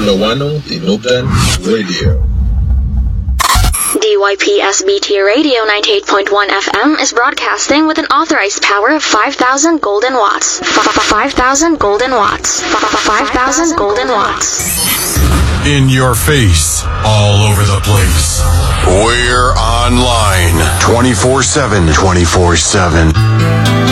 Ilocano Tinubdan Radio. DYPSBT Radio 98.1 FM is broadcasting with an authorized power of 5,000 golden watts. 5,000 golden watts. 5,000 golden watts. In your face, all over the place. We're online 24/7.